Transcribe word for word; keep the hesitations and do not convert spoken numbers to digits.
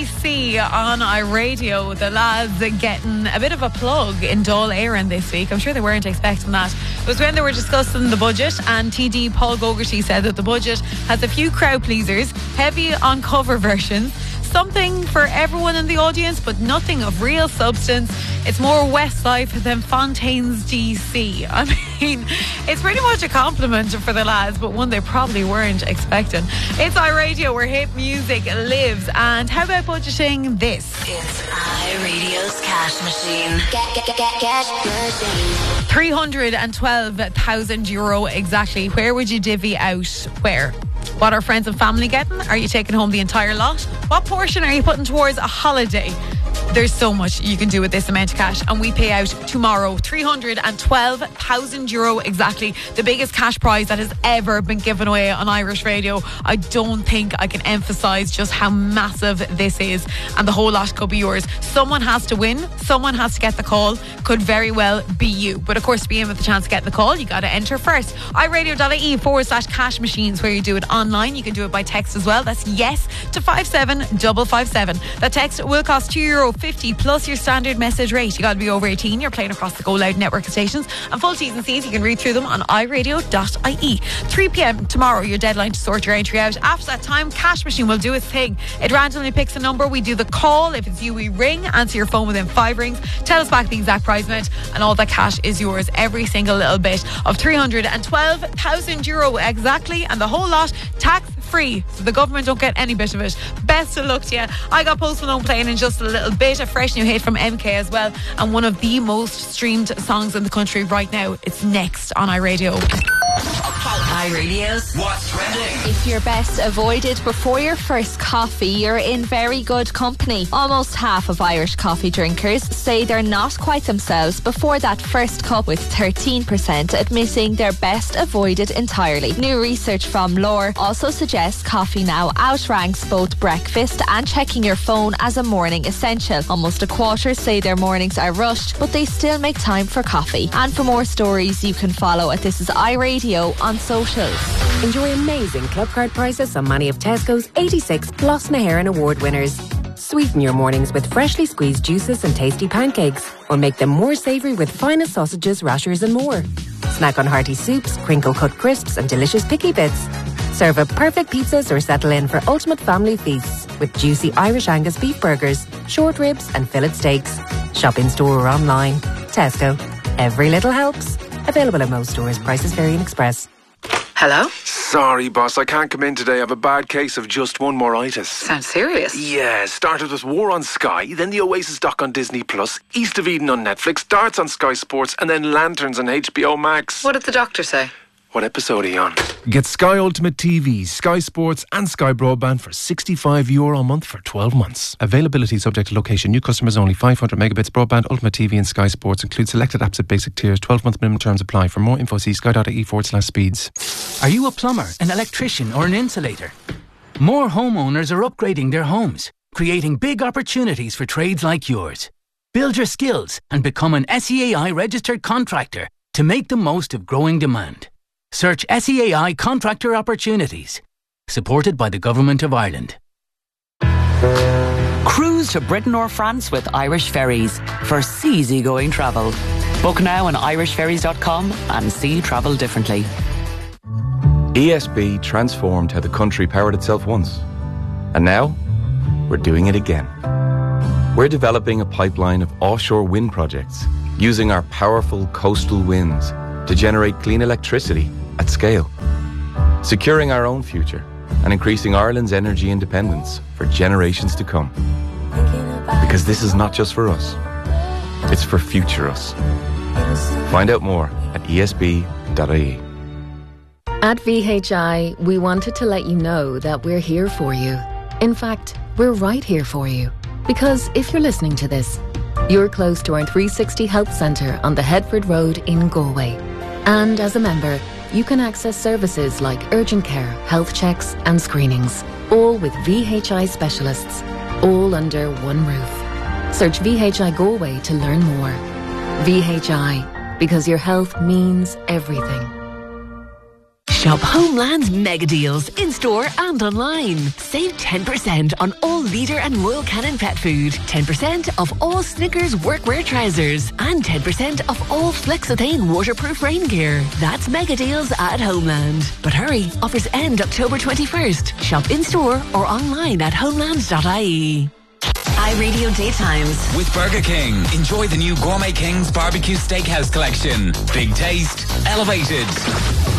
D C on iRadio. The lads getting a bit of a plug in Dáil Éireann this week. I'm sure they weren't expecting that. It was when they were discussing the budget, and T D Paul Gogarty said that the budget has a few crowd pleasers, heavy on cover versions, something for everyone in the audience, but nothing of real substance. It's more Westlife than Fontaine's D C. I mean, it's pretty much a compliment for the lads, but one they probably weren't expecting. It's iRadio, where hit music lives. And how about budgeting this? It's iRadio's cash machine. Get, get, get, get, cash machine. three hundred twelve thousand euro exactly. Where would you divvy out? Where? What are friends and family getting? Are you taking home the entire lot? What portion are you putting towards a holiday? There's so much you can do with this amount of cash, and we pay out tomorrow three hundred twelve thousand euro exactly, the biggest cash prize that has ever been given away on Irish radio. I don't think I can emphasise just how massive this is, and the whole lot could be yours. Someone has to win, someone has to get the call. Could very well be you, but of course, to be in with the chance of getting the call, you got to enter first. iRadio.ie forward slash cash machines, where you do it online. You can do it by text as well. That's yes to five seven five five seven. That text will cost two euro fifty plus your standard message rate. You got to be over eighteen. You're playing across the Go Loud network of stations, and full T's and C's you can read through them on i radio dot I E. three p.m. tomorrow, your deadline to sort your entry out. After that time, Cash Machine will do its thing. It randomly picks a number. We do the call. If it's you, we ring. Answer your phone within five rings. Tell us back the exact prize amount, and all that cash is yours. Every single little bit of three hundred twelve thousand euro exactly, and the whole lot tax free, so the government don't get any bit of it. Best of luck to you. I got Post Malone playing in just a little bit. A fresh new hit from M K as well, and one of the most streamed songs in the country right now. It's next on iRadio. iRadio's What's Trending? If you're best avoided before your first coffee, you're in very good company. Almost half of Irish coffee drinkers say they're not quite themselves before that first cup, with thirteen percent admitting they're best avoided entirely. New research from Lore also suggests coffee now outranks both breakfast and checking your phone as a morning essential. Almost a quarter say their mornings are rushed, but they still make time for coffee. And for more stories, you can follow at This Is iRadio on socials. Enjoy amazing club card prices on many of Tesco's eighty-six Gloss na HÉireann award winners. Sweeten your mornings with freshly squeezed juices and tasty pancakes, or make them more savoury with finest sausages, rashers and more. Snack on hearty soups, crinkle cut crisps and delicious picky bits. Serve up perfect pizzas or settle in for ultimate family feasts with juicy Irish Angus beef burgers, short ribs and fillet steaks. Shop in store or online. Tesco. Every little helps. Available at most stores. Prices vary in Express. Hello? Sorry, boss, I can't come in today. I have a bad case of just one moritis. Sounds serious. Yeah, started with War on Sky, then the Oasis doc on Disney Plus, East of Eden on Netflix, Darts on Sky Sports, and then Lanterns on H B O Max. What did the doctor say? What episode are you on? Get Sky Ultimate T V, Sky Sports and Sky Broadband for sixty-five euro a month for twelve months. Availability subject to location. New customers only. five hundred megabits broadband, Ultimate T V and Sky Sports. Include selected apps at basic tiers. twelve month minimum terms apply. For more info, see sky.ie forward slash speeds. Are you a plumber, an electrician or an insulator? More homeowners are upgrading their homes, creating big opportunities for trades like yours. Build your skills and become an S E A I registered contractor to make the most of growing demand. Search S E A I Contractor Opportunities. Supported by the Government of Ireland. Cruise to Britain or France with Irish Ferries for easygoing travel. Book now on irish ferries dot com and see travel differently. E S B transformed how the country powered itself once. And now, we're doing it again. We're developing a pipeline of offshore wind projects using our powerful coastal winds to generate clean electricity at scale, securing our own future and increasing Ireland's energy independence for generations to come. Because this is not just for us, it's for future us. Find out more at E S B dot I E. At V H I, we wanted to let you know that we're here for you. In fact, we're right here for you. Because if you're listening to this, you're close to our three sixty Health Centre on the Headford Road in Galway. And as a member, you can access services like urgent care, health checks and screenings, all with V H I specialists, all under one roof. Search V H I Galway to learn more. V H I, because your health means everything. Shop Homeland's mega deals in store and online. Save ten percent on all Leader and Royal Canin pet food, ten percent off all Snickers workwear trousers, and ten percent off all Flexithane waterproof rain gear. That's mega deals at Homeland. But hurry, offers end October twenty-first. Shop in store or online at homeland dot I E. iRadio Daytimes. With Burger King, enjoy the new Gourmet King's Barbecue Steakhouse Collection. Big taste, elevated.